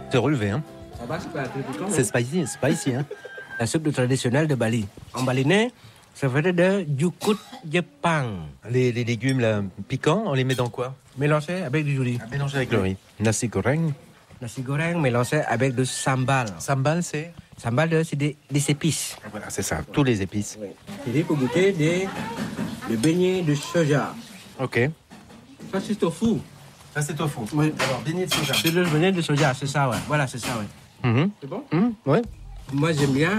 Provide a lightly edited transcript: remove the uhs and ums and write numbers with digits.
C'est relevé, hein. Ça va, c'est pas très piquant. C'est spicy, hein. La soupe traditionnelle de Bali. En balinais, ça fait de jukut Jepang. Les légumes là, piquants, on les met dans quoi? Mélangé avec du riz. Mélanger avec le riz. Nasi goreng. Nasi goreng mélangé avec du sambal. Sambal, c'est? Sambal, c'est des épices. Voilà, c'est ça, tous les épices. Oui. Et pour goûter des beignets de soja. Ok. Ça, c'est tofu. Ça, c'est tofu. Oui. Alors, beignet de soja. C'est le beignet de soja, c'est ça, ouais. Voilà, c'est ça, ouais. Mhm. C'est bon? Ouais. Moi, j'aime bien